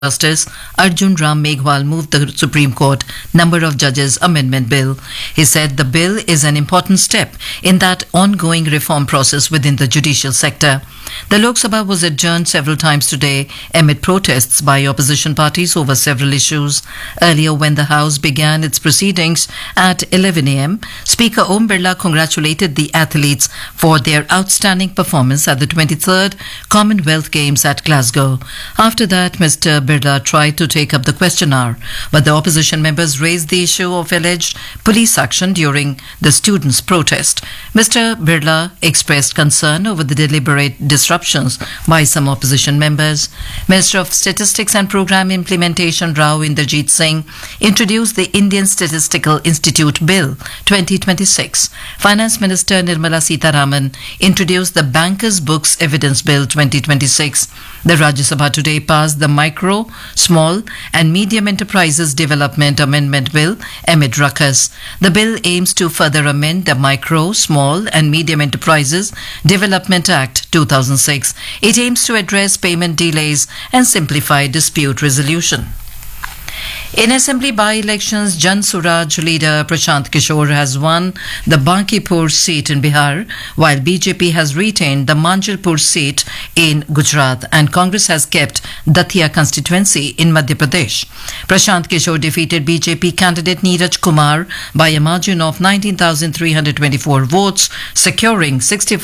Justice Arjun Ram Meghwal moved the Supreme Court Number of Judges Amendment Bill. He said the bill is an important step in that ongoing reform process within the judicial sector. The Lok Sabha was adjourned several times today amid protests by opposition parties over several issues. Earlier, when the House began its proceedings at 11 a.m., Speaker Om Birla congratulated the athletes for their outstanding performance at the 23rd Commonwealth Games at Glasgow. After that, Mr. Birla tried to take up the question hour, but the opposition members raised the issue of alleged police action during the students' protest. Mr. Birla expressed concern over the deliberate disruptions by some opposition members. Minister of Statistics and Programme Implementation Rao Inderjeet Singh introduced the Indian Statistical Institute Bill 2026. Finance Minister Nirmala Sitharaman introduced the Bankers' Books Evidence Bill 2026. The Rajya Sabha today passed the Micro, Small and Medium Enterprises Development Amendment Bill amid ruckus. The bill aims to further amend the Micro, Small and Medium Enterprises Development Act 2006. It aims to address payment delays and simplify dispute resolution. In Assembly by-elections, Jan Suraj leader Prashant Kishore has won the Bankipur seat in Bihar, while BJP has retained the Manjilpur seat in Gujarat and Congress has kept Datia constituency in Madhya Pradesh. Prashant Kishore defeated BJP candidate Neeraj Kumar by a margin of 19,324 votes, securing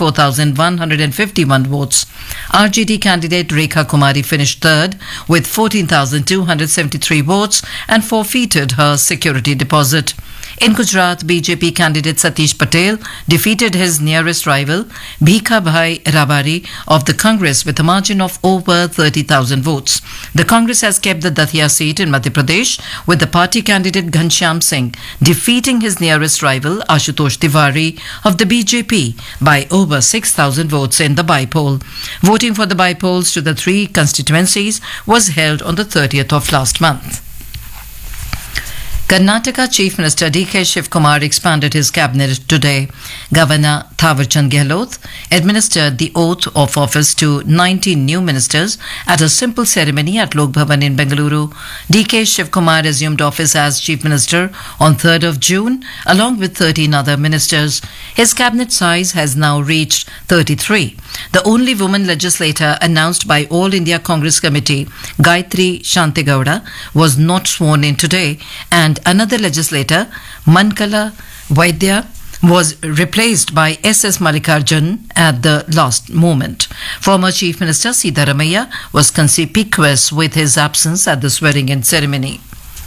64,151 votes. RJD candidate Rekha Kumari finished third with 14,273 votes and forfeited her security deposit. In Gujarat, BJP candidate Satish Patel defeated his nearest rival Bhikha Bhai Rabari of the Congress with a margin of over 30,000 votes. The Congress has kept the Datia seat in Madhya Pradesh, with the party candidate Ghanshyam Singh defeating his nearest rival Ashutosh Tiwari of the BJP by over 6,000 votes in the by-poll. Voting for the by-polls to the three constituencies was held on the 30th of last month. Karnataka Chief Minister D.K. Shivkumar expanded his cabinet today. Governor Thawarchand Gehlot administered the oath of office to 19 new ministers at a simple ceremony at Lok Bhavan in Bengaluru. D.K. Shivkumar assumed office as Chief Minister on 3rd of June, along with 13 other ministers. His cabinet size has now reached 33. The only woman legislator announced by All India Congress Committee, Gayatri Shantigowda, was not sworn in today, and another legislator, Mankala Vaidya, was replaced by S.S. Mallikarjun at the last moment. Former Chief Minister Siddaramaiah was conspicuous with his absence at the swearing-in ceremony.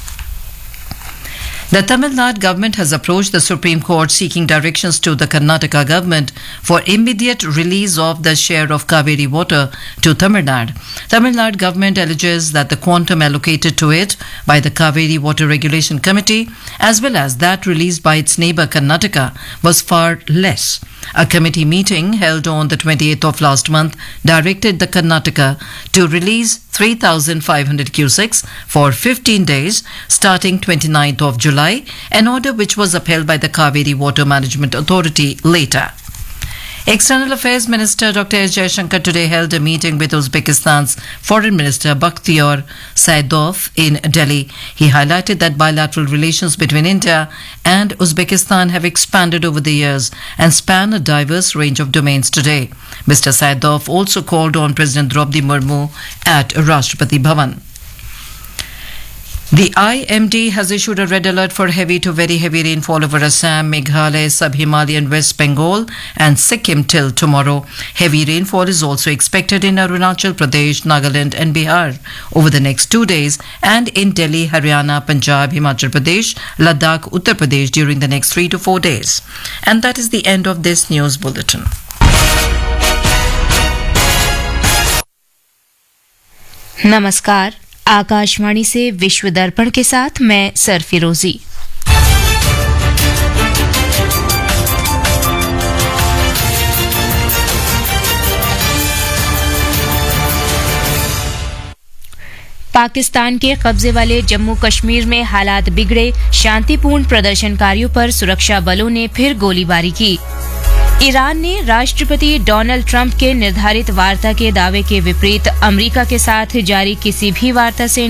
The Tamil Nadu government has approached the Supreme Court seeking directions to the Karnataka government for immediate release of the share of Kaveri water to Tamil Nadu. Tamil Nadu government alleges that the quantum allocated to it by the Kaveri Water Regulation Committee, as well as that released by its neighbour Karnataka, was far less. A committee meeting held on the 28th of last month directed the Karnataka to release 3,500 cusecs for 15 days starting 29th of July, an order which was upheld by the Kaveri Water Management Authority later. External Affairs Minister Dr. S. Jaishankar today held a meeting with Uzbekistan's Foreign Minister Bakhtiyor Saidov in Delhi. He highlighted that bilateral relations between India and Uzbekistan have expanded over the years and span a diverse range of domains today. Mr. Saidov also called on President Draupadi Murmu at Rashtrapati Bhavan. The IMD has issued a red alert for heavy to very heavy rainfall over Assam, Meghalaya, Sub-Himalayan West Bengal and Sikkim till tomorrow. Heavy rainfall is also expected in Arunachal Pradesh, Nagaland and Bihar over the next 2 days, and in Delhi, Haryana, Punjab, Himachal Pradesh, Ladakh, Uttar Pradesh during the next 3 to 4 days. And that is the end of this news bulletin. नमस्कार, आकाशवाणी से विश्व दर्पण के साथ मैं सरफिरोजी। पाकिस्तान के कब्जे वाले जम्मू कश्मीर में हालात बिगड़े, शांतिपूर्ण प्रदर्शनकारियों पर सुरक्षा बलों ने फिर गोलीबारी की। ईरान ने राष्ट्रपति डोनाल्ड ट्रंप के निर्धारित वार्ता के दावे के विपरीत अमेरिका के साथ जारी किसी भी वार्ता से